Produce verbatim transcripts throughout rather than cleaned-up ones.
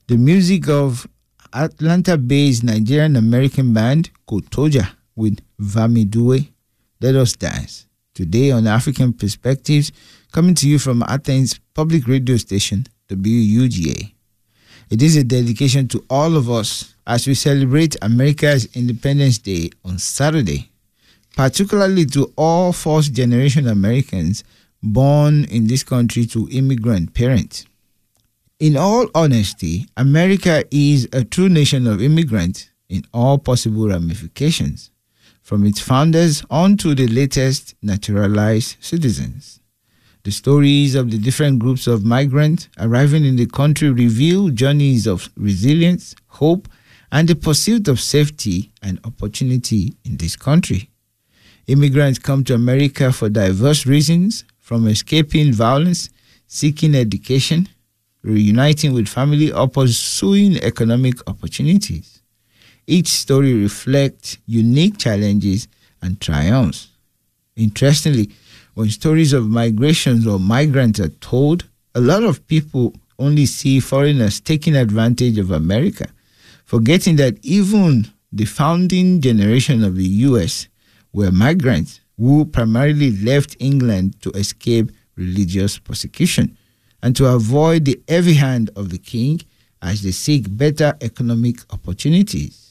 The music of Atlanta-based Nigerian-American band Kotoja with Vamidue, Let Us Dance. Today on African Perspectives, coming to you from Athens public radio station, W U G A. It is a dedication to all of us as we celebrate America's Independence Day on Saturday, particularly to all first-generation Americans born in this country to immigrant parents. In all honesty, America is a true nation of immigrants in all possible ramifications, from its founders on to the latest naturalized citizens. The stories of the different groups of migrants arriving in the country reveal journeys of resilience, hope, and the pursuit of safety and opportunity in this country. Immigrants come to America for diverse reasons, from escaping violence, seeking education, reuniting with family, or pursuing economic opportunities. Each story reflects unique challenges and triumphs. Interestingly, when stories of migrations or migrants are told, a lot of people only see foreigners taking advantage of America, forgetting that even the founding generation of the U S were migrants who primarily left England to escape religious persecution and to avoid the heavy hand of the king as they seek better economic opportunities.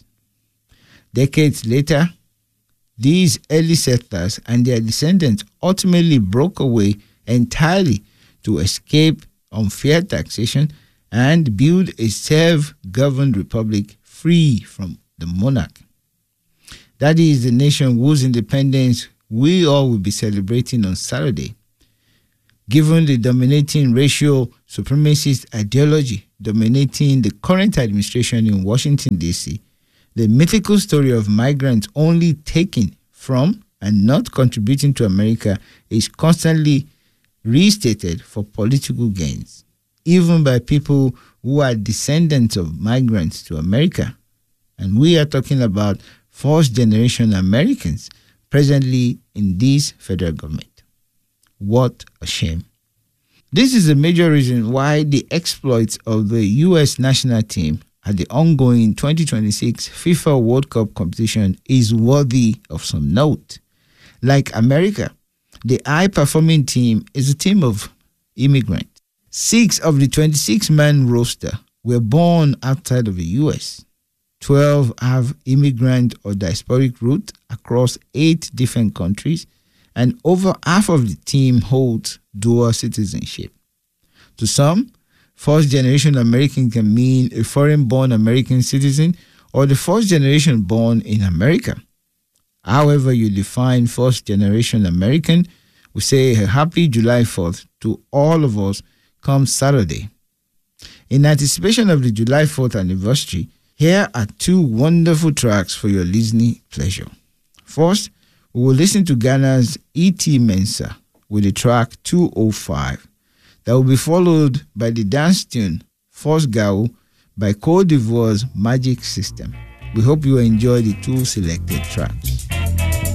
Decades later, these early settlers and their descendants ultimately broke away entirely to escape unfair taxation and build a self-governed republic free from the monarch. That is the nation whose independence we all will be celebrating on Saturday. Given the dominating racial supremacist ideology dominating the current administration in Washington, D C, the mythical story of migrants only taking from and not contributing to America is constantly restated for political gains, even by people who are descendants of migrants to America. And we are talking about first-generation Americans presently in this federal government. What a shame. This is a major reason why the exploits of the U S national team at the ongoing twenty twenty-six FIFA World Cup competition is worthy of some note. Like America, the high-performing team is a team of immigrants. Six of the twenty-six man roster were born outside of the U S. twelve have immigrant or diasporic roots across eight different countries, and over half of the team holds dual citizenship. To some, first-generation American can mean a foreign-born American citizen or the first generation born in America. However you define first-generation American, we say a happy July fourth to all of us come Saturday. In anticipation of the July fourth anniversary, here are two wonderful tracks for your listening pleasure. First, we will listen to Ghana's E T Mensah with the track two oh five. That will be followed by the dance tune Force Gao by Côte d'Ivoire's Magic System. We hope you enjoy the two selected tracks.